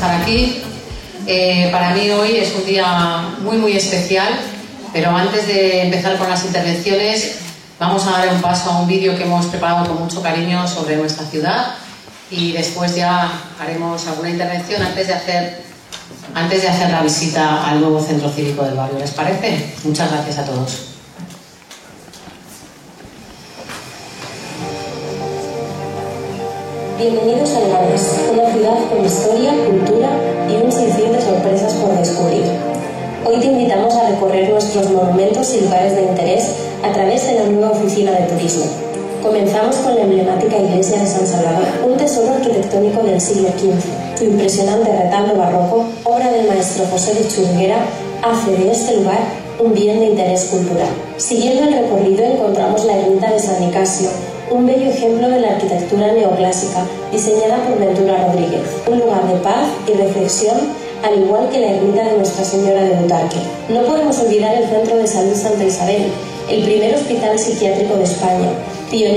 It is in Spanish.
estar aquí. Para mí hoy es un día muy especial, pero antes de empezar con las intervenciones vamos a dar un paso a un vídeo que hemos preparado con mucho cariño sobre nuestra ciudad y después ya haremos alguna intervención antes de hacer la visita al nuevo centro cívico del barrio. ¿Les parece? Muchas gracias a todos. Bienvenidos a Leganés, una ciudad con historia, cultura y un sinfín de sorpresas por descubrir. Hoy te invitamos a recorrer nuestros monumentos y lugares de interés a través de la nueva oficina de turismo. Comenzamos con la emblemática iglesia de San Salvador, un tesoro arquitectónico del siglo XV. Su impresionante retablo barroco, obra del maestro José de Churriguera, hace de este lugar un bien de interés cultural. Siguiendo el recorrido encontramos la ermita de San Nicasio, un bello ejemplo de la arquitectura neoclásica, diseñada por Ventura Rodríguez. Un lugar de paz y reflexión, al igual que la ermita de Nuestra Señora de Butarque. No podemos olvidar el Centro de Salud Santa Isabel, el primer hospital psiquiátrico de España, pionero